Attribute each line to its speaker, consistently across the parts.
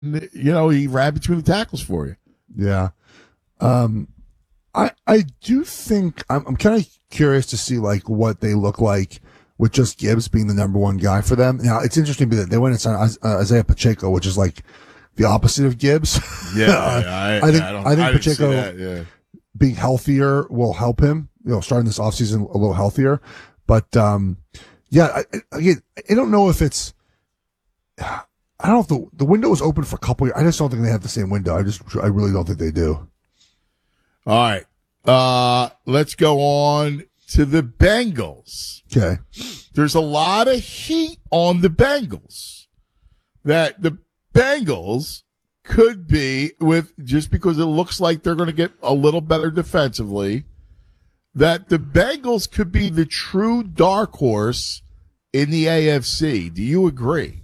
Speaker 1: he ran between the tackles for you.
Speaker 2: Yeah. I do think I'm kind of curious to see like what they look like with just Gibbs being the number one guy for them. Now it's interesting because they went and signed Isaiah Pacheco, which is like the opposite of Gibbs.
Speaker 1: Yeah,
Speaker 2: I think Pacheco being healthier will help him. Starting this offseason a little healthier. But I don't know if it's. I don't know if the window is open for a couple years. I just don't think they have the same window. I really don't think they do.
Speaker 1: All right. Let's go on to the Bengals.
Speaker 2: Okay.
Speaker 1: There's a lot of heat on the Bengals that the Bengals could be just because it looks like they're going to get a little better defensively, that the Bengals could be the true dark horse in the AFC. Do you agree?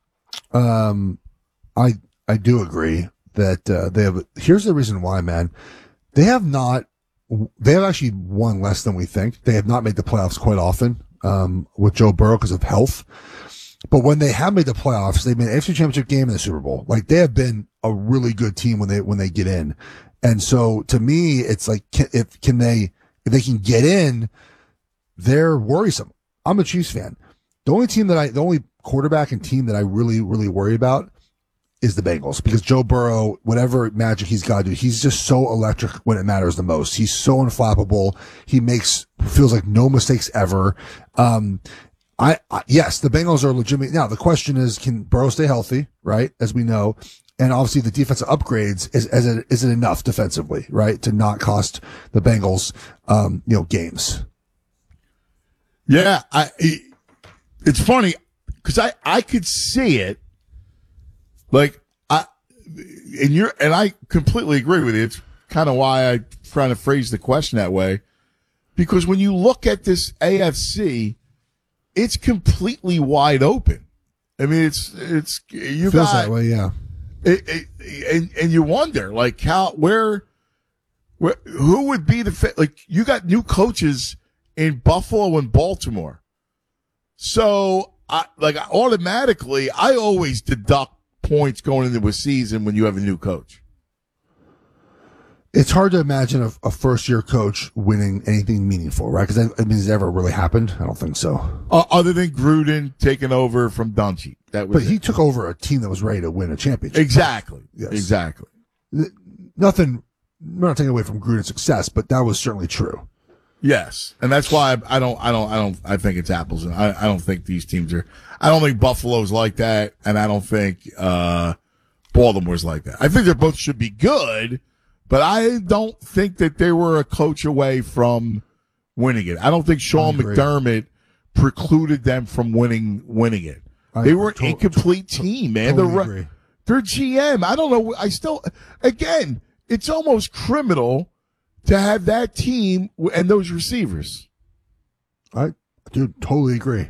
Speaker 2: I do agree that they have. Here's the reason why, man. They have actually won less than we think. They have not made the playoffs quite often with Joe Burrow because of health. But when they have made the playoffs, they've made an AFC Championship game in the Super Bowl. Like they have been a really good team when they get in. And so to me, it's like if they can get in, they're worrisome. I'm a Chiefs fan. The only quarterback and team that I really, really worry about is the Bengals, because Joe Burrow, whatever magic he's got to do, he's just so electric when it matters the most. He's so unflappable. He feels like no mistakes ever. Yes, the Bengals are legitimate. Now, the question is, can Burrow stay healthy, right? As we know. And obviously the defensive upgrades is it enough defensively, right? To not cost the Bengals, games.
Speaker 1: Yeah. It's funny because I could see it. Like and I completely agree with you. It's kind of why I try to phrase the question that way, because when you look at this AFC, it's completely wide open. I mean, you
Speaker 2: feels that way, yeah.
Speaker 1: And you wonder like who would be like you got new coaches in Buffalo and Baltimore, so automatically I always deduct points going into a season when you have a new coach.
Speaker 2: It's hard to imagine a first-year coach winning anything meaningful, right? Because has it ever really happened? I don't think so.
Speaker 1: Other than Gruden taking over from Dungy.
Speaker 2: He took over a team that was ready to win a championship.
Speaker 1: Exactly.
Speaker 2: Yes.
Speaker 1: Exactly.
Speaker 2: Nothing, we're not taking away from Gruden's success, but that was certainly true.
Speaker 1: Yes. And that's why I think it's apples. And I don't think these teams I don't think Buffalo's like that. And I don't think, Baltimore's like that. I think they both should be good, but I don't think that they were a coach away from winning it. I don't think Sean McDermott precluded them from winning it. They were an incomplete team, man. Their GM, I don't know. Again, it's almost criminal to have that team and those receivers.
Speaker 2: I do totally agree.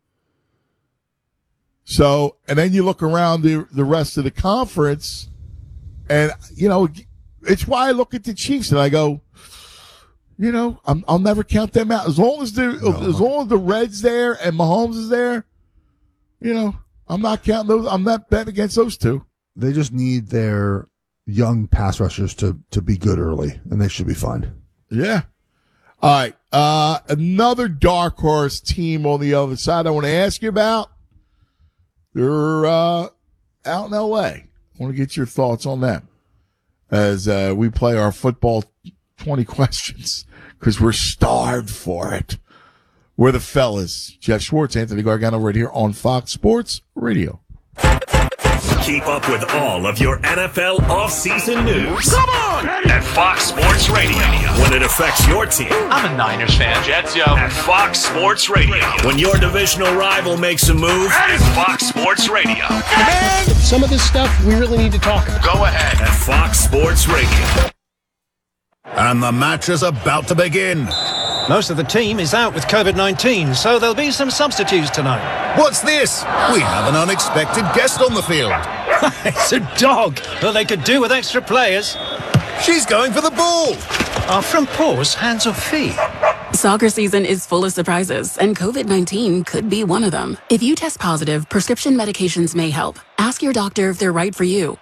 Speaker 1: So, and then you look around the rest of the conference, and it's why I look at the Chiefs and I go, I'll never count them out as long as the Reds there and Mahomes is there. I'm not counting those. I'm not betting against those two.
Speaker 2: They just need their young pass rushers to be good early, and they should be fine.
Speaker 1: Yeah. All right. Another dark horse team on the other side I want to ask you about. They're out in L.A. I want to get your thoughts on them as we play our football 20 questions because we're starved for it. We're the fellas. Jeff Schwartz, Anthony Gargano right here on Fox Sports Radio.
Speaker 3: Keep up with all of your NFL offseason news. Come on! At Fox Sports Radio. When it affects your team.
Speaker 4: I'm a Niners fan. Jets, yo.
Speaker 3: At Fox Sports Radio. When your divisional rival makes a move. At Fox Sports Radio.
Speaker 5: Man, some of this stuff we really need to talk about.
Speaker 3: Go ahead. At Fox Sports Radio.
Speaker 6: And the match is about to begin.
Speaker 7: Most of the team is out with COVID-19, so there'll be some substitutes tonight.
Speaker 6: What's this? We have an unexpected guest on the field.
Speaker 7: It's a dog. Well, they could do with extra players.
Speaker 6: She's going for the ball.
Speaker 7: Are from paws, hands or feet?
Speaker 8: Soccer season is full of surprises, and COVID-19 could be one of them. If you test positive, prescription medications may help. Ask your doctor if they're right for you.